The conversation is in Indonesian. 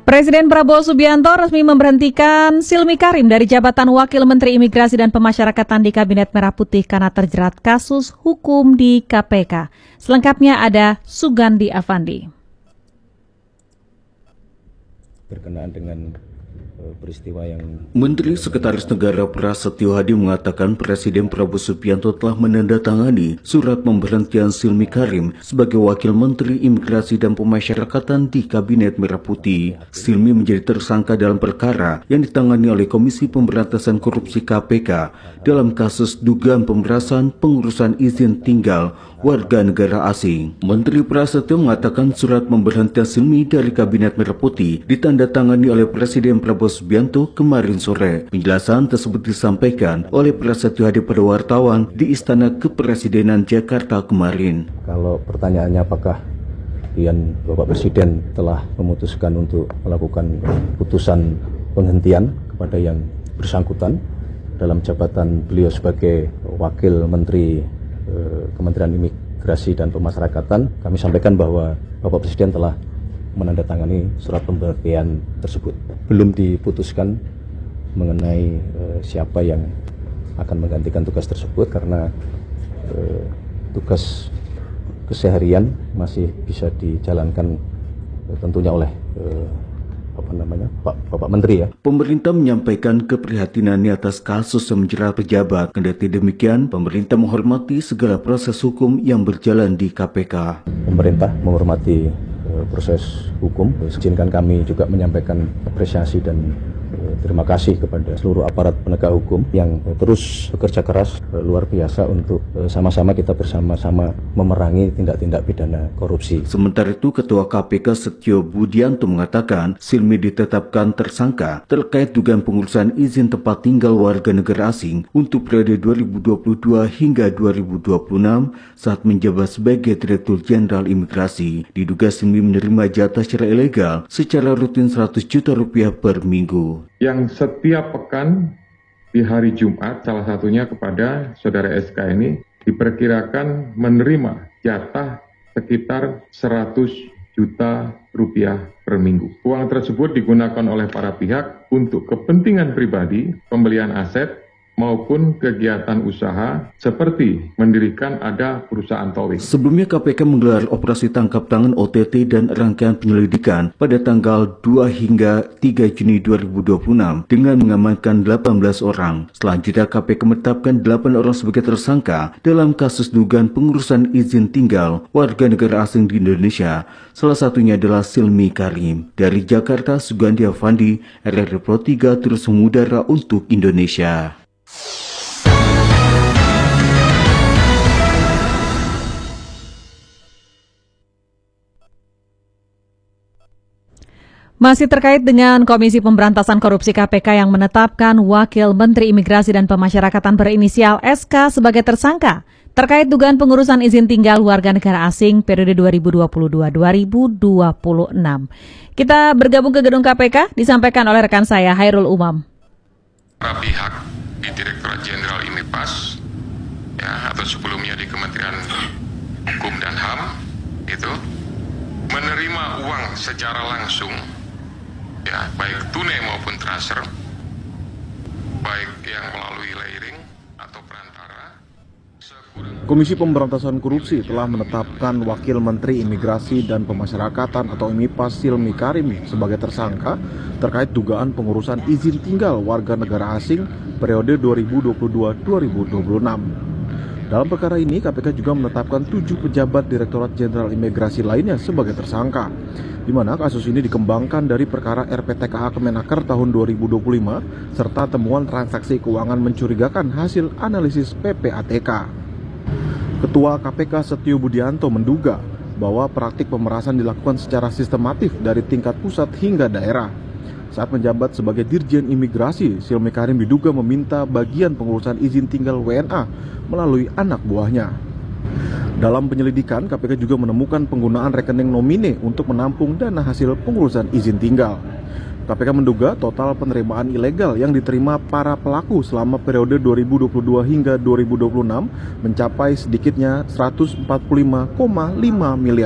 Presiden Prabowo Subianto resmi memberhentikan Silmi Karim dari jabatan Wakil Menteri Imigrasi dan Pemasyarakatan di Kabinet Merah Putih karena terjerat kasus hukum di KPK. Selengkapnya ada Sugandi Avandi. Berkenaan dengan peristiwa yang Menteri Sekretaris Negara Prasetyo Hadi mengatakan Presiden Prabowo Subianto telah menandatangani surat pemberhentian Silmi Karim sebagai Wakil Menteri Imigrasi dan Pemasyarakatan di Kabinet Merah Putih. Silmi menjadi tersangka dalam perkara yang ditangani oleh Komisi Pemberantasan Korupsi KPK dalam kasus dugaan pemerasan pengurusan izin tinggal warga negara asing. Menteri Prasetyo mengatakan surat pemberhentian Silmi dari Kabinet Merah Putih ditandatangani oleh Presiden Prabowo Subianto kemarin sore. Penjelasan tersebut disampaikan oleh Prasetyo Hadi pada wartawan di Istana Kepresidenan Jakarta kemarin. Kalau pertanyaannya apakah Bapak Presiden telah memutuskan untuk melakukan putusan penghentian kepada yang bersangkutan dalam jabatan beliau sebagai Wakil Menteri Kementerian Imigrasi dan Pemasyarakatan, kami sampaikan bahwa Bapak Presiden telah menandatangani surat pemberhentian tersebut. Belum diputuskan mengenai siapa yang akan menggantikan tugas tersebut karena tugas keseharian masih bisa dijalankan tentunya oleh Bapak Menteri ya. Pemerintah menyampaikan keprihatinannya atas kasus yang menjerat pejabat. Kendati demikian, pemerintah menghormati segala proses hukum yang berjalan di KPK. Pemerintah menghormati proses hukum. Izinkan kami juga menyampaikan apresiasi dan terima kasih kepada seluruh aparat penegak hukum yang terus bekerja keras luar biasa untuk sama-sama kita bersama-sama memerangi tindak-tindak pidana korupsi. Sementara itu, Ketua KPK Setio Budianto mengatakan Silmi ditetapkan tersangka terkait dugaan pengurusan izin tempat tinggal warga negara asing untuk periode 2022 hingga 2026 saat menjabat sebagai Direktur Jenderal Imigrasi. Diduga Silmi menerima jatah secara ilegal secara rutin 100 juta rupiah per minggu. Yang setiap pekan di hari Jumat, salah satunya kepada saudara SK ini, diperkirakan menerima jatah sekitar 100 juta rupiah per minggu. Uang tersebut digunakan oleh para pihak untuk kepentingan pribadi, pembelian aset, maupun kegiatan usaha seperti mendirikan ada perusahaan towing. Sebelumnya KPK menggelar operasi tangkap tangan OTT dan rangkaian penyelidikan pada tanggal 2 hingga 3 Juni 2026 dengan mengamankan 18 orang. Selanjutnya KPK menetapkan 8 orang sebagai tersangka dalam kasus dugaan pengurusan izin tinggal warga negara asing di Indonesia. Salah satunya adalah Silmi Karim. Dari Jakarta, Sugandi Avandi, RRI Pro 3 terus mengudara untuk Indonesia. Masih terkait dengan Komisi Pemberantasan Korupsi KPK yang menetapkan Wakil Menteri Imigrasi dan Pemasyarakatan berinisial SK sebagai tersangka terkait dugaan pengurusan izin tinggal warga negara asing periode 2022-2026. Kita bergabung ke gedung KPK, disampaikan oleh rekan saya Hairul Umam. Para pihak di Direktorat Jenderal IMIPAS ya, atau sebelumnya di Kementerian Hukum dan HAM itu menerima uang secara langsung ya, baik tunai maupun transfer, baik yang melalui layering atau perantara. Komisi Pemberantasan Korupsi telah menetapkan Wakil Menteri Imigrasi dan Pemasyarakatan atau IMIPAS Silmi Karim sebagai tersangka terkait dugaan pengurusan izin tinggal warga negara asing periode 2022-2026. Dalam perkara ini, KPK juga menetapkan 7 pejabat Direktorat Jenderal Imigrasi lainnya sebagai tersangka, di mana kasus ini dikembangkan dari perkara RPTKA Kemenaker tahun 2025 serta temuan transaksi keuangan mencurigakan hasil analisis PPATK. Ketua KPK Setio Budianto menduga bahwa praktik pemerasan dilakukan secara sistematif dari tingkat pusat hingga daerah. Saat menjabat sebagai Dirjen Imigrasi, Silmi Karim diduga meminta bagian pengurusan izin tinggal WNA melalui anak buahnya. Dalam penyelidikan, KPK juga menemukan penggunaan rekening nomine untuk menampung dana hasil pengurusan izin tinggal. KPK menduga total penerimaan ilegal yang diterima para pelaku selama periode 2022 hingga 2026 mencapai sedikitnya 145,5 miliar